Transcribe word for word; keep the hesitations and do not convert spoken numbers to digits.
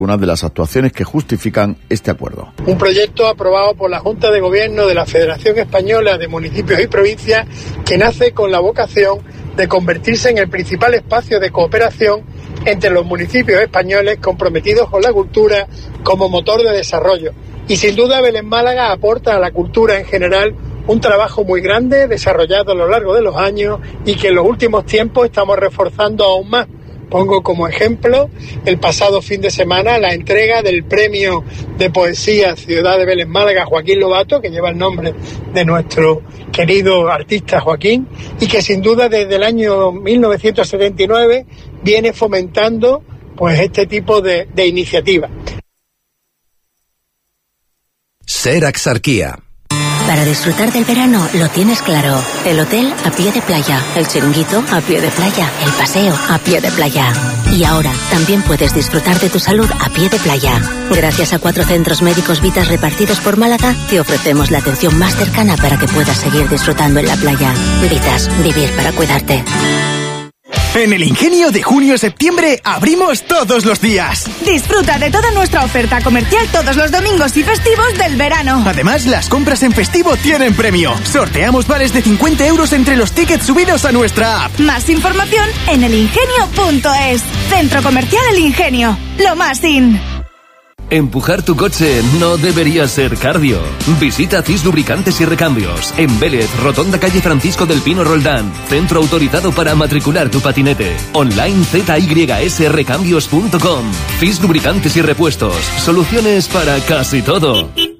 Una de las actuaciones que justifican este acuerdo. Un proyecto aprobado por la Junta de Gobierno de la Federación Española de Municipios y Provincias que nace con la vocación de convertirse en el principal espacio de cooperación entre los municipios españoles comprometidos con la cultura como motor de desarrollo. Y sin duda Belén Málaga aporta a la cultura en general un trabajo muy grande desarrollado a lo largo de los años y que en los últimos tiempos estamos reforzando aún más. Pongo como ejemplo el pasado fin de semana la entrega del Premio de Poesía Ciudad de Vélez Málaga Joaquín Lobato, que lleva el nombre de nuestro querido artista Joaquín, y que sin duda desde el año mil novecientos setenta y nueve viene fomentando pues este tipo de, de iniciativas. Ser Axarquía. Para disfrutar del verano lo tienes claro. El hotel a pie de playa, el chiringuito a pie de playa, el paseo a pie de playa. Y ahora también puedes disfrutar de tu salud a pie de playa. Gracias a cuatro centros médicos Vitas repartidos por Málaga, te ofrecemos la atención más cercana para que puedas seguir disfrutando en la playa. Vitas, vivir para cuidarte. En el Ingenio de junio-septiembre abrimos todos los días. Disfruta de toda nuestra oferta comercial todos los domingos y festivos del verano. Además, las compras en festivo tienen premio. Sorteamos vales de cincuenta euros entre los tickets subidos a nuestra app. Más información en el ingenio punto es. Centro Comercial El Ingenio. Lo más in. Empujar tu coche no debería ser cardio. Visita Cis Lubricantes y Recambios. En Vélez, Rotonda Calle Francisco del Pino Roldán. Centro autorizado para matricular tu patinete. Online z y s recambios punto com. Cis Lubricantes y Repuestos. Soluciones para casi todo.